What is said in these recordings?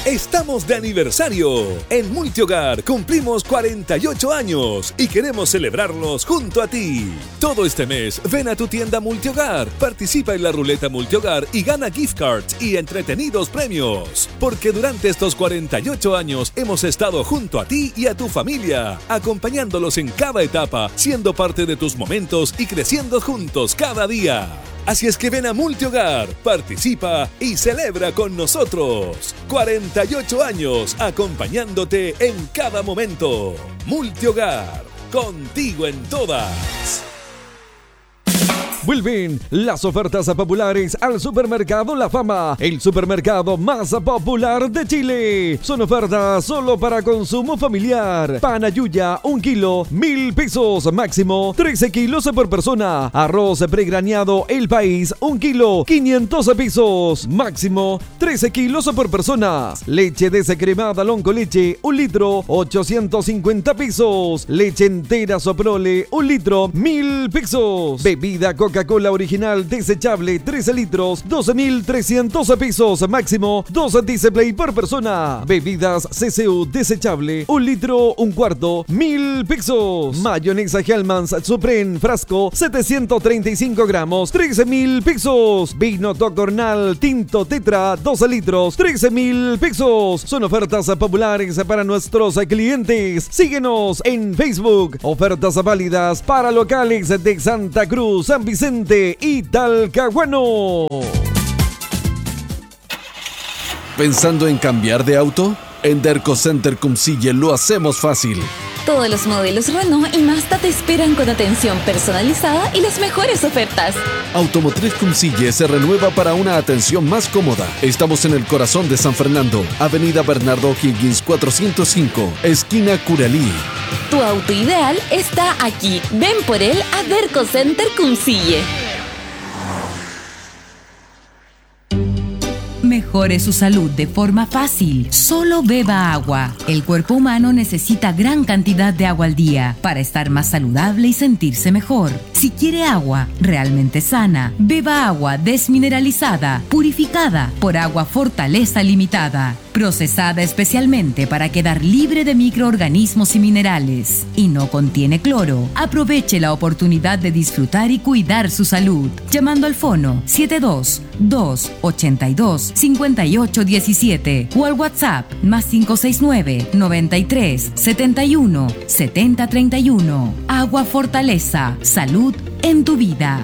Estamos de aniversario. En Multihogar cumplimos 48 años y queremos celebrarlos junto a ti. Todo este mes ven a tu tienda Multihogar, participa en la ruleta Multihogar y gana gift cards y entretenidos premios. Porque durante estos 48 años hemos estado junto a ti y a tu familia, acompañándolos en cada etapa, siendo parte de tus momentos y creciendo juntos cada día. Así es que ven a Multihogar, participa y celebra con nosotros. 48 años acompañándote en cada momento. Multihogar, contigo en todas. Vuelven las ofertas populares al Supermercado La Fama, el supermercado más popular de Chile. Son ofertas solo para consumo familiar. Pan Ayuya, 1 kilo, 1.000 pesos, máximo 13 kilos por persona. Arroz pregraneado El País, 1 kilo, 500 pesos, máximo 13 kilos por persona. Leche descremada Lonco Leche, 1 litro, 850 pesos. Leche entera Soprole, 1 litro, 1.000 pesos. Bebida Coca-Cola original desechable 13 litros, 12.300 pesos, máximo 2 Display por persona. Bebidas CCU desechable 1 litro, 1 cuarto, 1.000 pesos. Mayonesa Hellmann's Supreme frasco 735 gramos, 13.000 pesos. Vino Tocornal tinto Tetra 12 litros, 13.000 pesos. Son ofertas populares para nuestros clientes. Síguenos en Facebook. Ofertas válidas para locales de Santa Cruz, San Vicente y Talcahuano. ¿Pensando en cambiar de auto? En Derco Center Cumcille lo hacemos fácil. Todos los modelos Renault y Mazda te esperan con atención personalizada y las mejores ofertas. Automotriz Cumcille se renueva para una atención más cómoda. Estamos en el corazón de San Fernando, Avenida Bernardo Higgins 405, esquina Curalí. Tu auto ideal está aquí. Ven por él a Derco Center Cumcille. Mejore su salud de forma fácil. Solo beba agua. El cuerpo humano necesita gran cantidad de agua al día para estar más saludable y sentirse mejor. Si quiere agua realmente sana, beba agua desmineralizada, purificada por Agua Fortaleza Limitada, procesada especialmente para quedar libre de microorganismos y minerales, y no contiene cloro. Aproveche la oportunidad de disfrutar y cuidar su salud, llamando al fono 72-282-5817 o al WhatsApp +569 93 71 70 31. Agua Fortaleza, salud en tu vida.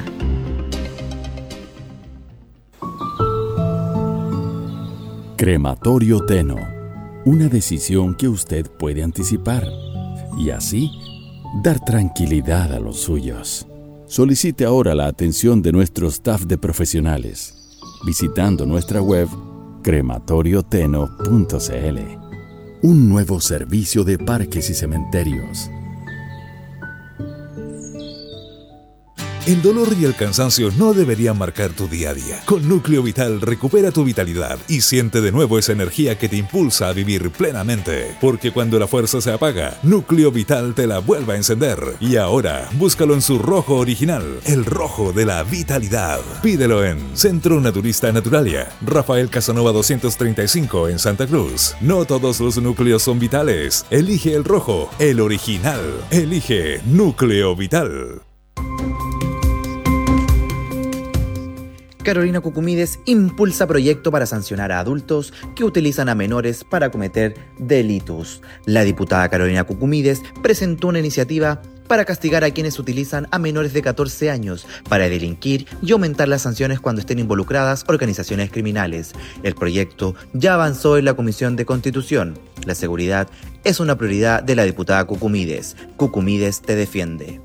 Crematorio Teno, una decisión que usted puede anticipar y así dar tranquilidad a los suyos. Solicite ahora la atención de nuestro staff de profesionales visitando nuestra web crematorioteno.cl. Un nuevo servicio de parques y cementerios. El dolor y el cansancio no deberían marcar tu día a día. Con Núcleo Vital recupera tu vitalidad y siente de nuevo esa energía que te impulsa a vivir plenamente. Porque cuando la fuerza se apaga, Núcleo Vital te la vuelve a encender. Y ahora, búscalo en su rojo original, el rojo de la vitalidad. Pídelo en Centro Naturista Naturalia, Rafael Casanova 235 en Santa Cruz. No todos los núcleos son vitales. Elige el rojo, el original. Elige Núcleo Vital. Carolina Cucumides impulsa proyecto para sancionar a adultos que utilizan a menores para cometer delitos. La diputada Carolina Cucumides presentó una iniciativa para castigar a quienes utilizan a menores de 14 años para delinquir y aumentar las sanciones cuando estén involucradas organizaciones criminales. El proyecto ya avanzó en la Comisión de Constitución. La seguridad es una prioridad de la diputada Cucumides. Cucumides te defiende.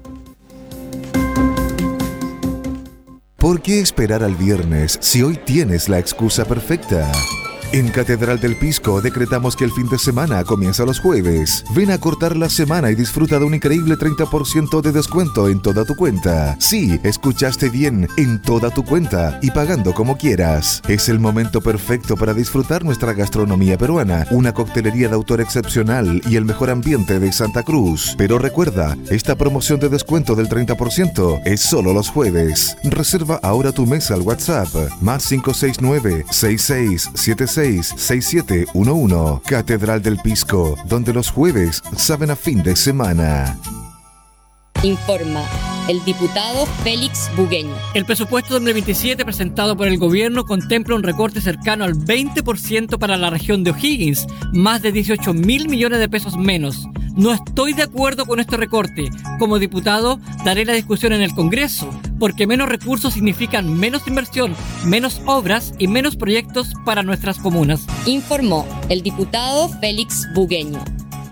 ¿Por qué esperar al viernes si hoy tienes la excusa perfecta? En Catedral del Pisco decretamos que el fin de semana comienza los jueves. Ven a cortar la semana y disfruta de un increíble 30% de descuento en toda tu cuenta. Sí, escuchaste bien, en toda tu cuenta y pagando como quieras. Es el momento perfecto para disfrutar nuestra gastronomía peruana, una coctelería de autor excepcional y el mejor ambiente de Santa Cruz. Pero recuerda, esta promoción de descuento del 30% es solo los jueves. Reserva ahora tu mesa al WhatsApp +569 6676 996-6711. Catedral del Pisco, donde los jueves saben a fin de semana. Informa el diputado Félix Bugueño. El presupuesto 2027 presentado por el gobierno contempla un recorte cercano al 20% para la región de O'Higgins, más de 18.000 millones de pesos menos. No estoy de acuerdo con este recorte. Como diputado, daré la discusión en el Congreso, porque menos recursos significan menos inversión, menos obras y menos proyectos para nuestras comunas. Informó el diputado Félix Bugueño.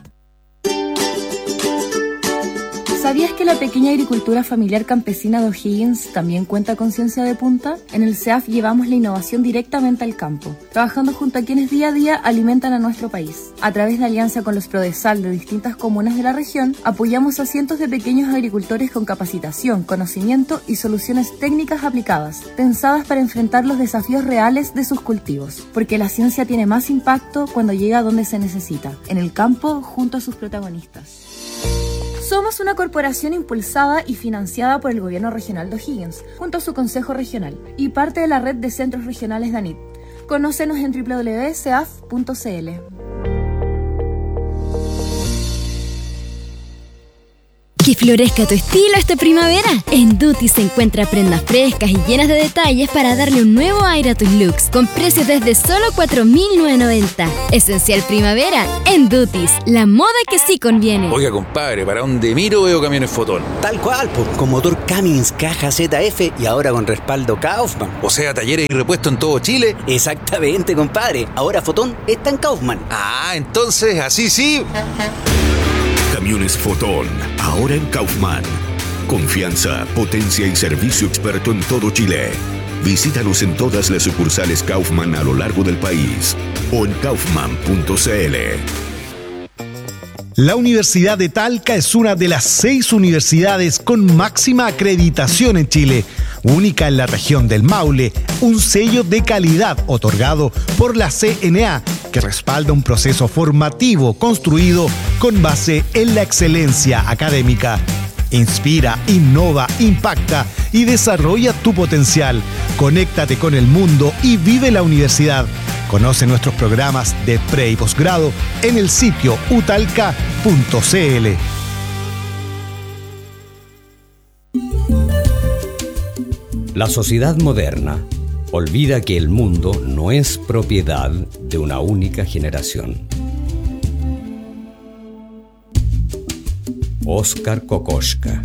¿Sabías que la pequeña agricultura familiar campesina de O'Higgins también cuenta con ciencia de punta? En el CEAF llevamos la innovación directamente al campo, trabajando junto a quienes día a día alimentan a nuestro país. A través de alianza con los Prodesal de distintas comunas de la región, apoyamos a cientos de pequeños agricultores con capacitación, conocimiento y soluciones técnicas aplicadas, pensadas para enfrentar los desafíos reales de sus cultivos. Porque la ciencia tiene más impacto cuando llega a donde se necesita, en el campo junto a sus protagonistas. Somos una corporación impulsada y financiada por el Gobierno Regional de O'Higgins, junto a su Consejo Regional, y parte de la red de centros regionales de ANIT. Conócenos en www.ceaf.cl. Que florezca tu estilo esta primavera. En Duty se encuentra prendas frescas y llenas de detalles para darle un nuevo aire a tus looks, con precios desde solo $4.990. Esencial primavera en Duty, la moda que sí conviene. Oiga, compadre, para donde miro veo camiones Fotón. Tal cual, con motor Cummins, caja ZF y ahora con respaldo Kaufman. O sea, talleres y repuestos en todo Chile. Exactamente, compadre. Ahora Fotón está en Kaufman. Ah, entonces así sí. Camiones Fotón, ahora en Kaufman. Confianza, potencia y servicio experto en todo Chile. Visítanos en todas las sucursales Kaufman a lo largo del país o en kaufman.cl. La Universidad de Talca es una de las 6 universidades con máxima acreditación en Chile, única en la región del Maule, un sello de calidad otorgado por la CNA que respalda un proceso formativo construido con base en la excelencia académica. Inspira, innova, impacta y desarrolla tu potencial. Conéctate con el mundo y vive la universidad. Conoce nuestros programas de pre y posgrado en el sitio utalca.cl. La sociedad moderna olvida que el mundo no es propiedad de una única generación. Óscar Kokoschka.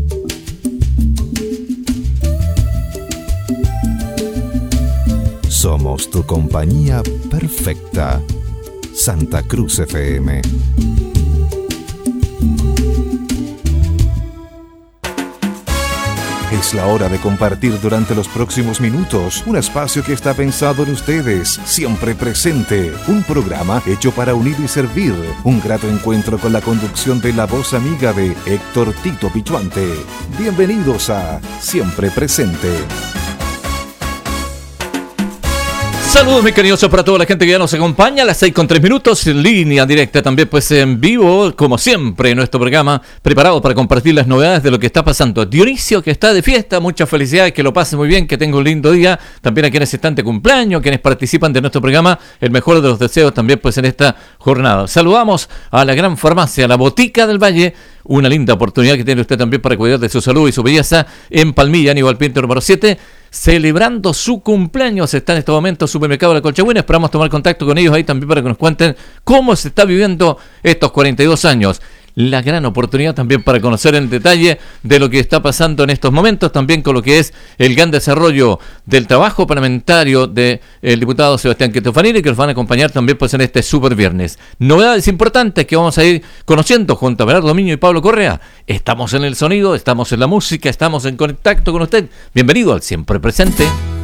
Somos tu compañía perfecta. Santa Cruz FM. Es la hora de compartir durante los próximos minutos un espacio que está pensado en ustedes, siempre presente. Un programa hecho para unir y servir. Un grato encuentro con la conducción de la voz amiga de Héctor Tito Pichuante. Bienvenidos a Siempre Presente. Saludos mis cariñosos para toda la gente que ya nos acompaña a las 6:03, en línea directa también pues en vivo, como siempre en nuestro programa, preparado para compartir las novedades de lo que está pasando. Dionisio que está de fiesta, muchas felicidades, que lo pase muy bien, que tenga un lindo día, también a quienes están de cumpleaños, quienes participan de nuestro programa, el mejor de los deseos también pues en esta jornada. Saludamos a la gran farmacia, la Botica del Valle, una linda oportunidad que tiene usted también para cuidar de su salud y su belleza en Palmilla, Aníbal Pinto número 7, celebrando su cumpleaños. Está en este momento Supermercado La Colchagüina. Esperamos tomar contacto con ellos ahí también para que nos cuenten cómo se está viviendo estos 42 años. La gran oportunidad también para conocer en detalle de lo que está pasando en estos momentos, también con lo que es el gran desarrollo del trabajo parlamentario del diputado Sebastián Quetofanini, que nos van a acompañar también pues en este super viernes. Novedades importantes que vamos a ir conociendo junto a Bernardo Miño y Pablo Correa. Estamos en el sonido, estamos en la música, estamos en contacto con usted. Bienvenido al Siempre Presente.